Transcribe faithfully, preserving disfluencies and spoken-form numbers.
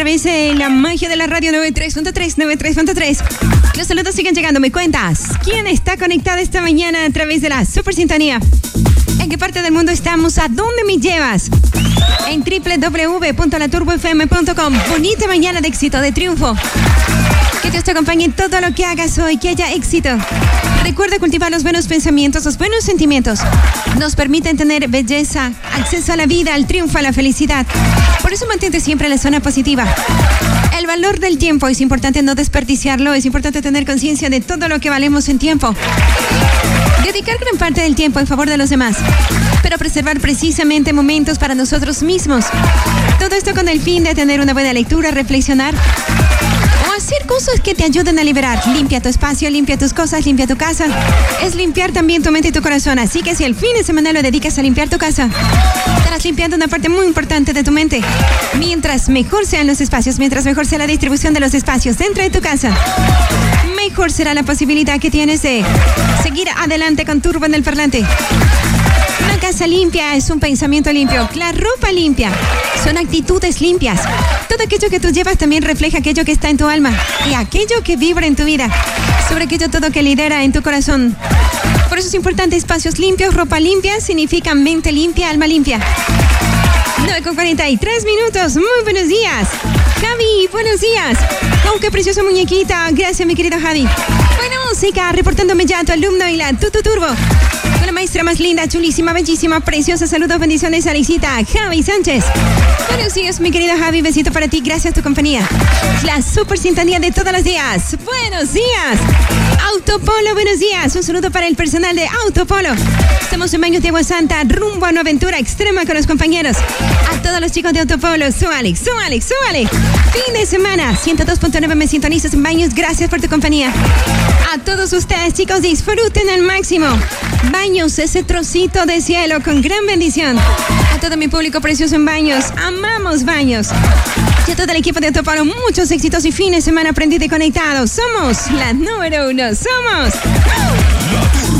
través de la magia de la radio noventa y tres punto tres, noventa y tres punto tres. Los saludos siguen llegando. ¿Me cuentas quién está conectado esta mañana a través de la super sintonía? ¿En qué parte del mundo estamos? ¿A dónde me llevas? En doble u doble u doble u punto la turbo f m punto com. Bonita mañana de éxito, de triunfo. Que Dios te acompañe en todo lo que hagas hoy, que haya éxito. Recuerda cultivar los buenos pensamientos, los buenos sentimientos. Nos permiten tener belleza, acceso a la vida, al triunfo, a la felicidad. Por eso mantente siempre en la zona positiva. El valor del tiempo es importante no desperdiciarlo, es importante tener conciencia de todo lo que valemos en tiempo. Dedicar gran parte del tiempo en favor de los demás, pero preservar precisamente momentos para nosotros mismos. Todo esto con el fin de tener una buena lectura, reflexionar o hacer cosas que te ayuden a liberar. Limpia tu espacio, limpia tus cosas, limpia tu casa. Es limpiar también tu mente y tu corazón. Así que si el fin de semana lo dedicas a limpiar tu casa, estarás limpiando una parte muy importante de tu mente. Mientras mejor sean los espacios, mientras mejor sea la distribución de los espacios dentro de tu casa, mejor será la posibilidad que tienes de seguir adelante con Turbo en el parlante. Una casa limpia es un pensamiento limpio. La ropa limpia son actitudes limpias. Todo aquello que tú llevas también refleja aquello que está en tu alma y aquello que vibra en tu vida. Sobre aquello todo que lidera en tu corazón. Por eso es importante espacios limpios, ropa limpia, significa mente limpia, alma limpia. nueve con cuarenta y tres minutos. Muy buenos días. Javi, buenos días. Oh, qué preciosa muñequita. Gracias, mi querido Javi. Buena música, reportándome ya tu alumno y la Tutu Turbo. Con la maestra más linda, chulísima, bellísima, preciosa. Saludos, bendiciones, Alicita, Javi Sánchez. Buenos días, mi querido Javi. Besito para ti. Gracias a tu compañía. La super sintonía de todos los días. Buenos días. Autopolo, buenos días. Un saludo para el personal de Autopolo. Estamos en Baños de Agua Santa, rumbo a una aventura extrema con los compañeros. A todos los chicos de Autopolo, súbale, súbale, súbale. Fin de semana, ciento dos punto nueve me sintonizas en Baños. Gracias por tu compañía. A todos ustedes, chicos, disfruten al máximo. Baños, ese trocito de cielo con gran bendición. A todo mi público precioso en Baños, amamos Baños. Y a todo el equipo de Autopolo, muchos éxitos y fin de semana aprendido y conectados. Somos la número uno, somos...